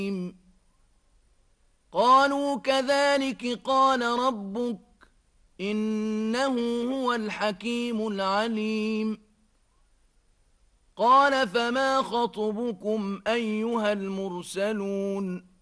قالوا كذلك قال ربك إنه هو الحكيم العليم قال فما خطبكم أيها المرسلون